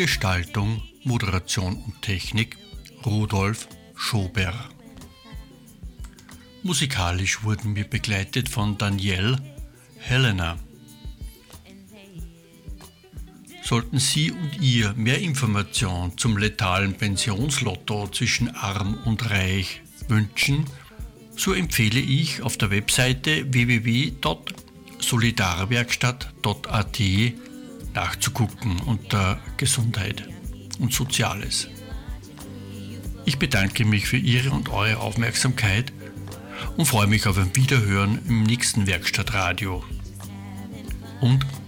Gestaltung, Moderation und Technik Rudolf Schober. Musikalisch wurden wir begleitet von Danielle Helena. Sollten Sie und ihr mehr Informationen zum letalen Pensionslotto zwischen Arm und Reich wünschen, so empfehle ich auf der Webseite www.solidarwerkstatt.at nachzugucken unter Gesundheit und Soziales. Ich bedanke mich für Ihre und eure Aufmerksamkeit und freue mich auf ein Wiederhören im nächsten Werkstattradio. Und